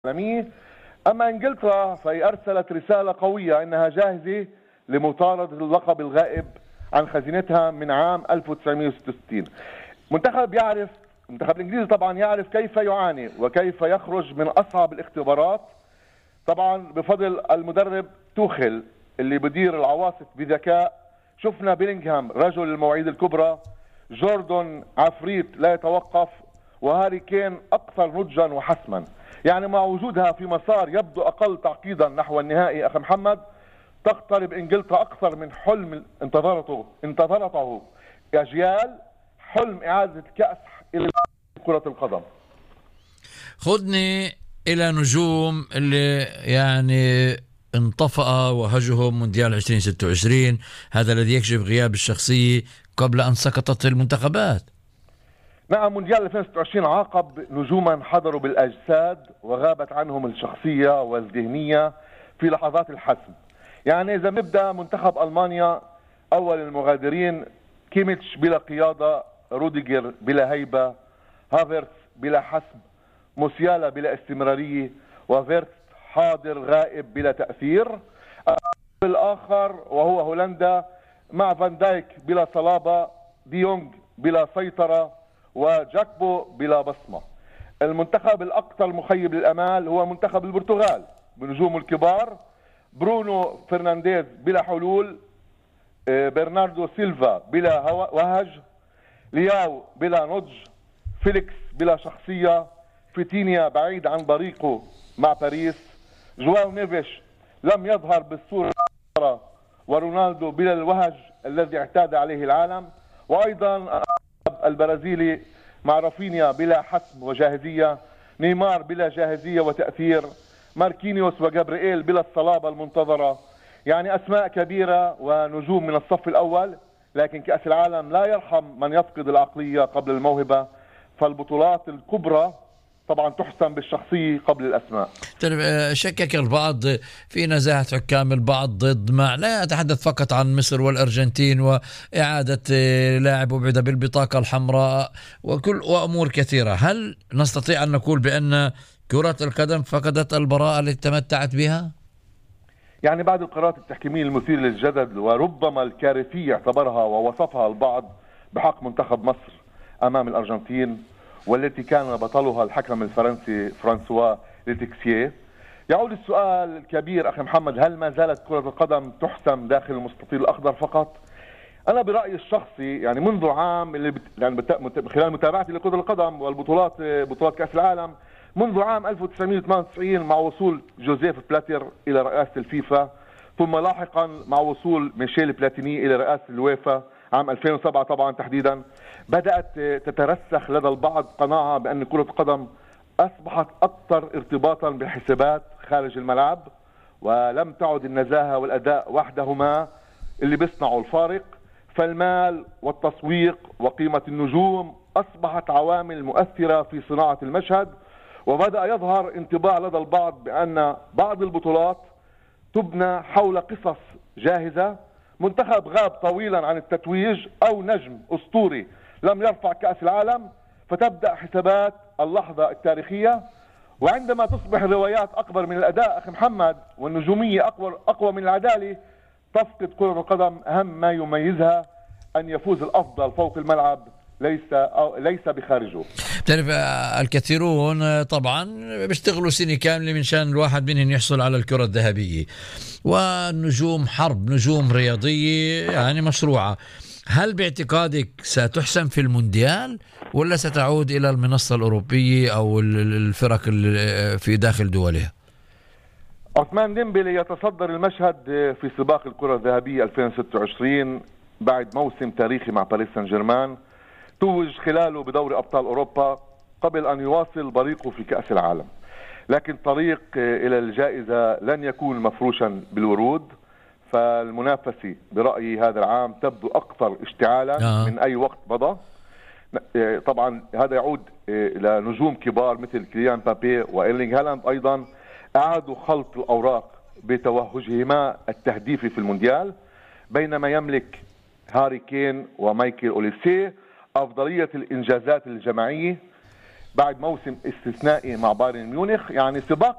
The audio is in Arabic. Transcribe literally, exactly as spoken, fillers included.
العالمية. أما إنجلترا فهي أرسلت رسالة قوية أنها جاهزة لمطاردة اللقب الغائب عن خزينتها من عام ألف وتسعمئة وستة وستين. منتخب يعرف المنتخب الإنجليزي طبعا يعرف كيف يعاني وكيف يخرج من أصعب الاختبارات، طبعا بفضل المدرب توخيل اللي بدير العواصف بذكاء. شفنا بيلينغهام رجل المواعيد الكبرى، جوردن عفريت لا يتوقف، وهاري كين أكثر نضجا وحسما. يعني مع وجودها في مسار يبدو أقل تعقيدا نحو النهائي أخي محمد، تقترب إنجلترا أكثر من حلم انتظرته انتظرته أجيال، حلم إعادة الكأس إلى كرة القدم. خذني إلى نجوم اللي يعني انطفأ وهجهم مونديال ألفين وستة وعشرين، هذا الذي يكشف غياب الشخصية قبل أن سقطت المنتخبات. نعم، مونديال ألفين وستة وعشرين عاقب نجوما حضروا بالأجساد وغابت عنهم الشخصية والذهنية في لحظات الحسم. يعني إذا نبدأ منتخب ألمانيا، أول المغادرين كيميتش بلا قيادة، روديجر بلا هيبة، هافرتس بلا حسم، موسيالا بلا استمرارية، وفيرتس حاضر غائب بلا تأثير. الآخر وهو هولندا مع فان دايك بلا صلابة، ديونغ بلا سيطرة، وجاكبو بلا بصمة. المنتخب الأكثر مخيب للأمال هو منتخب البرتغال بنجومه الكبار، برونو فرنانديز بلا حلول، برناردو سيلفا بلا وهج، لياو بلا نضج، فيليكس بلا شخصية، فيتينيا بعيد عن بريقه مع باريس، جواو نيفيش لم يظهر بالصورة، ورونالدو بلا الوهج الذي اعتاد عليه العالم، وأيضا البرازيلي مع رافينيا بلا حسم وجاهزية، نيمار بلا جاهزية وتأثير، ماركينيوس وجابرييل بلا الصلابة المنتظرة. يعني أسماء كبيرة ونجوم من الصف الأول، لكن كأس العالم لا يرحم من يفقد العقلية قبل الموهبة، فالبطولات الكبرى طبعا تحسم بالشخصية قبل الأسماء. شكك البعض في نزاهة حكام، البعض ضد، مع لا أتحدث فقط عن مصر والأرجنتين وإعادة لاعب أبعد بالبطاقة الحمراء وكل وأمور كثيرة. هل نستطيع أن نقول بأن كرة القدم فقدت البراءة التي تمتعت بها؟ يعني بعد القرارات التحكيمية المثيرة للجدل وربما الكارثية اعتبرها ووصفها البعض بحق منتخب مصر أمام الأرجنتين، والتي كان بطلها الحكم الفرنسي فرانسوا ليتكسيه، يعود السؤال الكبير أخي محمد: هل ما زالت كرة القدم تحسم داخل المستطيل الأخضر فقط؟ أنا برأيي الشخصي يعني منذ عام اللي بت... يعني بت... خلال متابعتي لكرة القدم والبطولات بطولات كأس العالم منذ عام ألف وتسعمئة وثمانية وتسعين مع وصول جوزيف بلاتر إلى رئاسة الفيفا، ثم لاحقا مع وصول ميشيل بلاتيني إلى رئاسة الويفا عام ألفين وسبعة طبعا تحديدا، بدأت تترسخ لدى البعض قناعة بأن كرة القدم أصبحت أكثر ارتباطا بالحسابات خارج الملعب، ولم تعد النزاهة والأداء وحدهما اللي بيصنعوا الفارق، فالمال والتسويق وقيمة النجوم أصبحت عوامل مؤثرة في صناعة المشهد. وبدأ يظهر انطباع لدى البعض بأن بعض البطولات تبنى حول قصص جاهزة، منتخب غاب طويلا عن التتويج أو نجم أسطوري لم يرفع كأس العالم، فتبدأ حسابات اللحظة التاريخية. وعندما تصبح الروايات أكبر من الأداء أخي محمد والنجومية أقوى, أقوى من العدالة، تفقد كرة القدم أهم ما يميزها، أن يفوز الأفضل فوق الملعب ليس أو ليس بخارجه. تعرف الكثيرون طبعا بيشتغلوا سنة كاملة من شان الواحد منهم يحصل على الكرة الذهبية، والنجوم حرب، نجوم رياضية يعني مشروعة. هل باعتقادك ستحسم في المونديال ولا ستعود إلى المنصة الأوروبية أو الفرق في داخل دولها؟ عثمان ديمبلي يتصدر المشهد في سباق الكرة الذهبية ألفين وستة وعشرين بعد موسم تاريخي مع باريس سان جيرمان، توج خلاله بدوري أبطال أوروبا قبل أن يواصل بريقه في كأس العالم. لكن طريق إلى الجائزة لن يكون مفروشا بالورود، فالمنافسة برأيي هذا العام تبدو أكثر اشتعالا آه. من أي وقت مضى. طبعا هذا يعود إلى نجوم كبار مثل كيليان مبابي وإيرلينغ هالاند، أيضا أعادوا خلط الأوراق بتوهجهما التهديفي في المونديال، بينما يملك هاري كين ومايكل أوليسيه أفضلية الإنجازات الجماعية. بعد موسم استثنائي مع بايرن ميونخ. يعني سباق